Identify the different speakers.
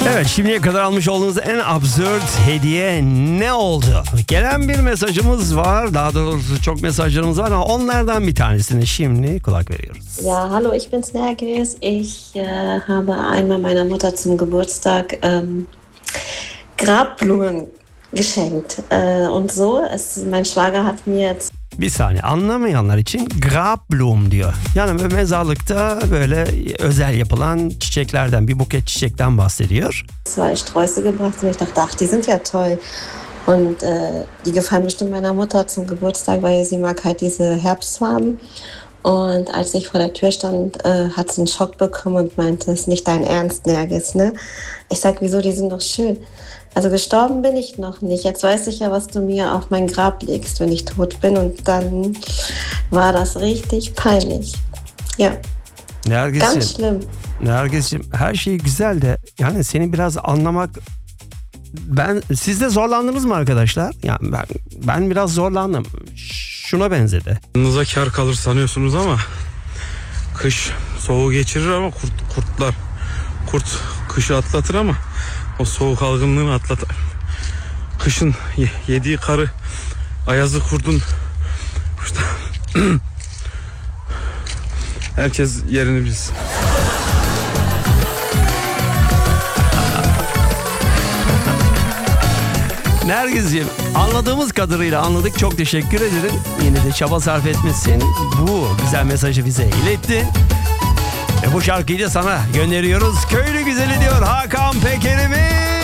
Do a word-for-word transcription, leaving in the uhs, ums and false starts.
Speaker 1: Evet, şimdiye kadar almış olduğunuz en absürt hediye ne oldu? Gelen bir mesajımız var. Daha doğrusu çok mesajlarımız var ama onlardan bir tanesine şimdi kulak veriyoruz.
Speaker 2: Ja, hallo, ich bin's Nergis. Ich äh, habe einmal meiner Mutter zum Geburtstag ähm, Grabblumen geschenkt. Äh, und so, es, mein Schwager hat mir jetzt
Speaker 1: Bir saniye, anlamayanlar için Grabblum diyor. Yani böyle mezarlıkta böyle özel yapılan çiçeklerden, bir buket çiçekten bahsediyor.
Speaker 2: zwei Sträuße gebracht und ich dachte, ach, die sind ja toll. Und äh, die gefallen bestimmt meiner Mutter zum Geburtstag, weil sie mag halt diese Herbstfarben. Und als ich vor der Tür stand, äh, hat sie einen Schock bekommen und meinte, es ist nicht dein Ernst, Nergis, ne? Ich sag, wieso, die sind doch schön. Also gestorben bin ich noch nicht. Jetzt weiß ich ja, was du mir auf mein Grab legst, wenn ich tot bin. Und dann war das richtig peinlich. Ja, ganz
Speaker 1: Nergis'ciğim,
Speaker 2: schlimm.
Speaker 1: Nergis'ciğim her şey güzel de yani seni biraz anlamak... Ben, siz de zorlandınız mı arkadaşlar? Yani ben, ben biraz zorlandım. Şuna benzedi.
Speaker 3: Yanınıza kar kalır sanıyorsunuz ama kış soğuğu geçirir ama kurt, kurtlar kurt kışı atlatır ama o soğuk algınlığını atlatır. Kışın ye, yediği karı ayazı kurdun işte herkes yerini bilsin.
Speaker 1: Nergis'ciğim, anladığımız kadarıyla anladık. Çok teşekkür ederim. Yine de çaba sarf etmişsin. Bu güzel mesajı bize ilettin. Ve bu şarkıyı da sana gönderiyoruz. Köylü güzeli diyor Hakan Peker'imiz.